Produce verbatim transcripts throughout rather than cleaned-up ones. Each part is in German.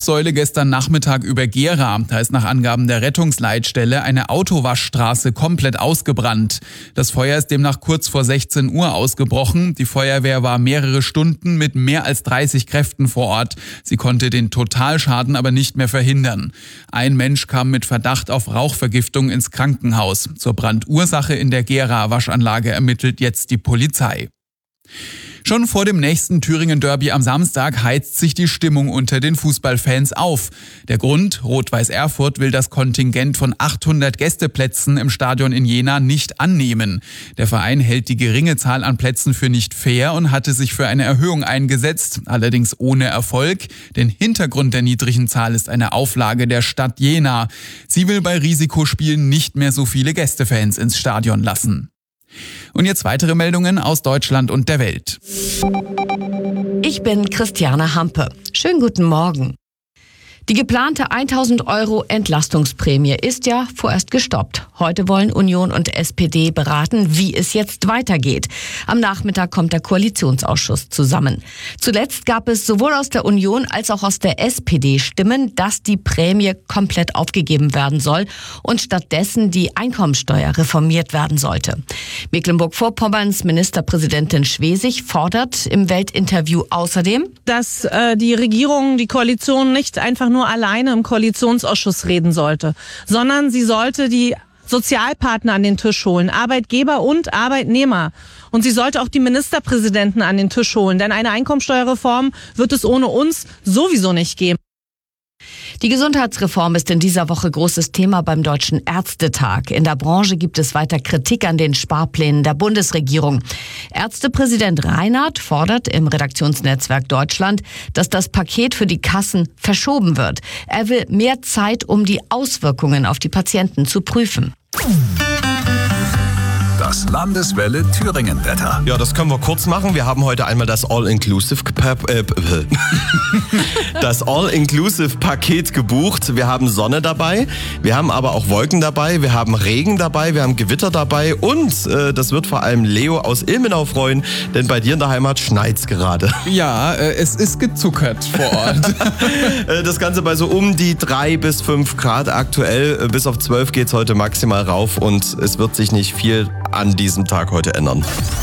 Zapfsäule gestern Nachmittag über Gera. Da ist nach Angaben der Rettungsleitstelle eine Autowaschstraße komplett ausgebrannt. Das Feuer ist demnach kurz vor sechzehn Uhr ausgebrochen. Die Feuerwehr war mehrere Stunden mit mehr als dreißig Kräften vor Ort. Sie konnte den Totalschaden aber nicht mehr verhindern. Ein Mensch kam mit Verdacht auf Rauchvergiftung ins Krankenhaus. Zur Brandursache in der Gera-Waschanlage ermittelt jetzt die Polizei. Schon vor dem nächsten Thüringen-Derby am Samstag heizt sich die Stimmung unter den Fußballfans auf. Der Grund: Rot-Weiß Erfurt will das Kontingent von achthundert Gästeplätzen im Stadion in Jena nicht annehmen. Der Verein hält die geringe Zahl an Plätzen für nicht fair und hatte sich für eine Erhöhung eingesetzt, allerdings ohne Erfolg. Denn Hintergrund der niedrigen Zahl ist eine Auflage der Stadt Jena. Sie will bei Risikospielen nicht mehr so viele Gästefans ins Stadion lassen. Und jetzt weitere Meldungen aus Deutschland und der Welt. Ich bin Christiane Hampe. Schönen guten Morgen. Die geplante tausend Euro Entlastungsprämie ist ja vorerst gestoppt. Heute wollen Union und S P D beraten, wie es jetzt weitergeht. Am Nachmittag kommt der Koalitionsausschuss zusammen. Zuletzt gab es sowohl aus der Union als auch aus der S P D Stimmen, dass die Prämie komplett aufgegeben werden soll und stattdessen die Einkommensteuer reformiert werden sollte. Mecklenburg-Vorpommerns Ministerpräsidentin Schwesig fordert im Weltinterview außerdem, dass äh, die Regierung, die Koalition nicht einfach nur alleine im Koalitionsausschuss reden sollte, sondern sie sollte die Sozialpartner an den Tisch holen, Arbeitgeber und Arbeitnehmer. Und sie sollte auch die Ministerpräsidenten an den Tisch holen, denn eine Einkommensteuerreform wird es ohne uns sowieso nicht geben. Die Gesundheitsreform ist in dieser Woche großes Thema beim Deutschen Ärztetag. In der Branche gibt es weiter Kritik an den Sparplänen der Bundesregierung. Ärztepräsident Reinhardt fordert im Redaktionsnetzwerk Deutschland, dass das Paket für die Kassen verschoben wird. Er will mehr Zeit, um die Auswirkungen auf die Patienten zu prüfen. Das Landeswelle Thüringen-Wetter. Ja, das können wir kurz machen. Wir haben heute einmal das All-Inclusive äh, das All-Inclusive-Paket gebucht. Wir haben Sonne dabei, wir haben aber auch Wolken dabei, wir haben Regen dabei, wir haben Gewitter dabei und äh, das wird vor allem Leo aus Ilmenau freuen, denn bei dir in der Heimat schneit's gerade. Ja, äh, es ist gezuckert vor Ort. Das Ganze bei so um die drei bis fünf Grad aktuell. Bis auf zwölf geht's heute maximal rauf und es wird sich nicht viel an diesem Tag heute ändern.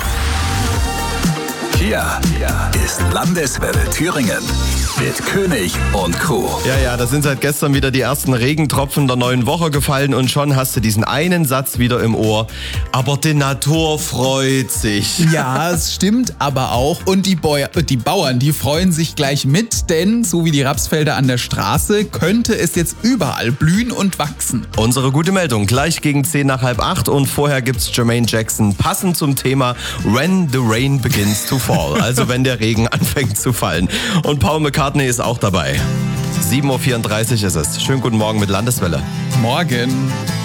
Hier ist Landeswelle Thüringen mit König und Crew. Ja, ja, da sind seit gestern wieder die ersten Regentropfen der neuen Woche gefallen und schon hast du diesen einen Satz wieder im Ohr. Aber die Natur freut sich. Ja, es stimmt aber auch. Und die, Bäu- die Bauern, die freuen sich gleich mit, denn so wie die Rapsfelder an der Straße, könnte es jetzt überall blühen und wachsen. Unsere gute Meldung, gleich gegen zehn nach halb acht und vorher gibt's Jermaine Jackson, passend zum Thema When the Rain Begins to Fall, also wenn der Regen anfängt zu fallen. Und Paul McCartney ist auch dabei. sieben Uhr vierunddreißig ist es. Schönen guten Morgen mit Landeswelle. Morgen.